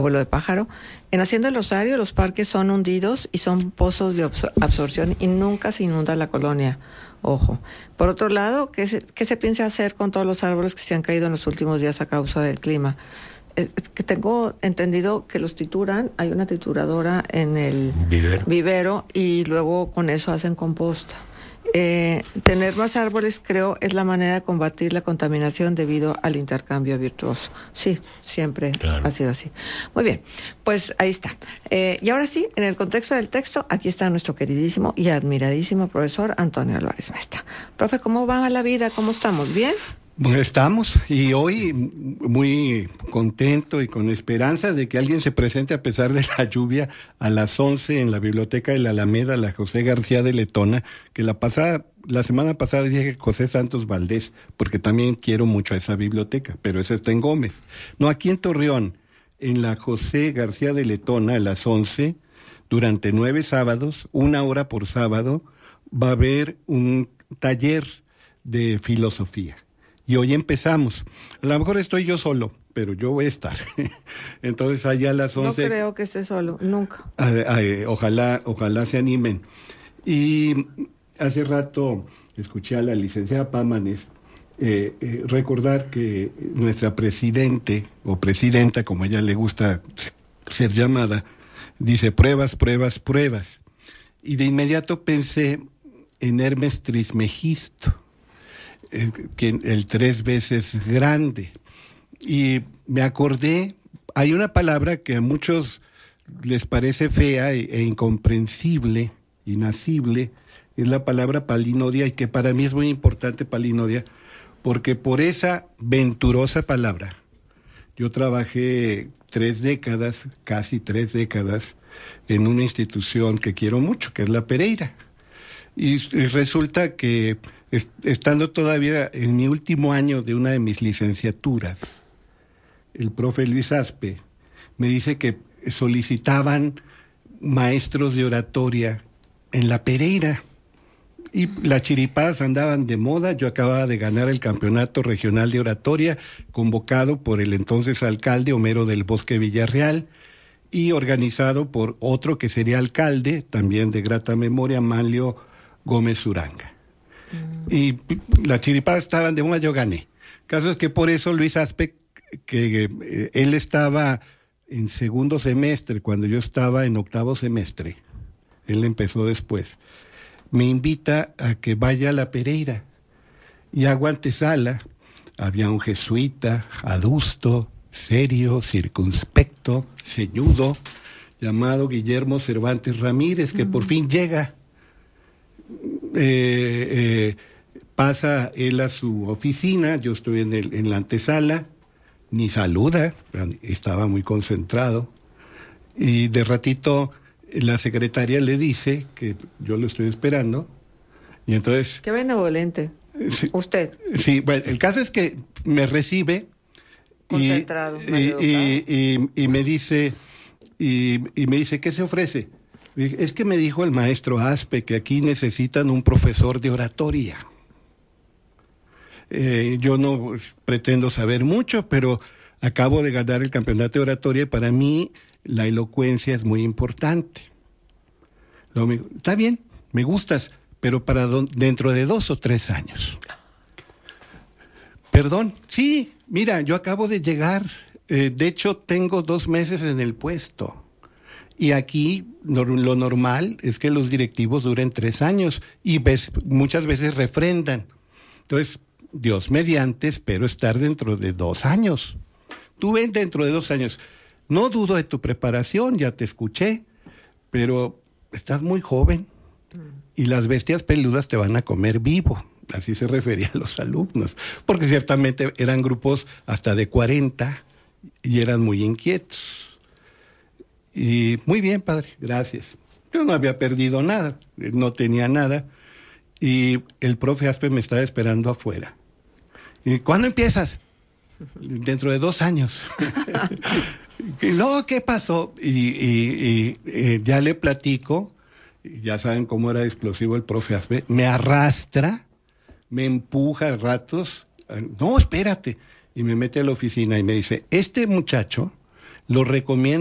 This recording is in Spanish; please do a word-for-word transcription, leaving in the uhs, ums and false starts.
abuelo de pájaro. En Hacienda del Rosario los parques son hundidos y son pozos de absor- absorción y nunca se inunda la colonia. Ojo. Por otro lado, ¿qué se, qué se piensa hacer con todos los árboles que se han caído en los últimos días a causa del clima? Eh, que tengo entendido que los trituran, hay una trituradora en el vivero, vivero y luego con eso hacen composta. Eh, tener más árboles, creo, es la manera de combatir la contaminación debido al intercambio virtuoso. Sí, siempre claro. ha sido así. Muy bien, pues ahí está. Eh, y ahora sí, en el contexto del texto, aquí está nuestro queridísimo y admiradísimo profesor Antonio Álvarez Maesta. Profe, ¿cómo va la vida? ¿Cómo estamos? ¿Bien? Bueno, estamos, y hoy muy contento y con esperanza de que alguien se presente a pesar de la lluvia a las once en la Biblioteca de la Alameda, la José García de Letona, que la pasada, la semana pasada dije José Santos Valdés, porque también quiero mucho a esa biblioteca, pero esa está en Gómez. No, aquí en Torreón, en la José García de Letona a las once, durante nueve sábados, una hora por sábado, va a haber un taller de filosofía. Y hoy empezamos. A lo mejor estoy yo solo, pero yo voy a estar. Entonces, allá a las once... No creo que esté solo, nunca. Ay, ay, ojalá, ojalá se animen. Y hace rato escuché a la licenciada Pámanes eh, eh, recordar que nuestra presidente, o presidenta, como a ella le gusta ser llamada, dice pruebas, pruebas, pruebas. Y de inmediato pensé en Hermes Trismegisto, que el tres veces grande, y me acordé, hay una palabra que a muchos les parece fea e, e incomprensible, inasible, es la palabra palinodia, y que para mí es muy importante palinodia, porque por esa venturosa palabra, yo trabajé tres décadas, casi tres décadas, en una institución que quiero mucho, que es la Pereira, y, y resulta que estando todavía en mi último año de una de mis licenciaturas, el profe Luis Aspe me dice que solicitaban maestros de oratoria en la Pereira, y las chiripadas andaban de moda. Yo acababa de ganar el campeonato regional de oratoria, convocado por el entonces alcalde Homero del Bosque Villarreal, y organizado por otro que sería alcalde, también de grata memoria, Manlio Gómez Uranga. Y las chiripadas estaban de moda, yo gané. Caso es que por eso Luis Aspe, que eh, él estaba en segundo semestre, cuando yo estaba en octavo semestre, él empezó después, me invita a que vaya a la Pereira. Y hago antesala, había un jesuita, adusto, serio, circunspecto, ceñudo, llamado Guillermo Cervantes Ramírez, que uh-huh. por fin llega. Eh, eh, pasa él a su oficina, yo estoy en, el, en la antesala, ni saluda, estaba muy concentrado, y de ratito la secretaria le dice que yo lo estoy esperando, y entonces... Qué benevolente, sí, usted. Sí, bueno, el caso es que me recibe concentrado, y, y, y, y, y me dice, y, y me dice, ¿qué se ofrece? Es que me dijo el maestro Aspe que aquí necesitan un profesor de oratoria. Eh, yo no pretendo saber mucho, pero acabo de ganar el campeonato de oratoria y para mí la elocuencia es muy importante. Luego me dijo, está bien, me gustas, pero para don, dentro de dos o tres años. Perdón, sí, mira, yo acabo de llegar. Eh, de hecho, tengo dos meses en el puesto. Y aquí no, lo normal es que los directivos duren tres años y ves, muchas veces refrendan. Entonces, Dios mediante, espero estar dentro de dos años. Tú ven dentro de dos años. No dudo de tu preparación, ya te escuché, pero estás muy joven y las bestias peludas te van a comer vivo. Así se refería a los alumnos, porque ciertamente eran grupos hasta de cuarenta y eran muy inquietos. Y muy bien, padre, gracias. Yo no había perdido nada, no tenía nada, y el profe Aspe me estaba esperando afuera. ¿Y cuándo empiezas? Dentro de dos años. Y luego, ¿qué pasó? Y, y, y eh, ya le platico, ya saben cómo era explosivo el profe Aspe, me arrastra, me empuja a ratos, no, espérate, y me mete a la oficina y me dice, este muchacho Lo recomiendo.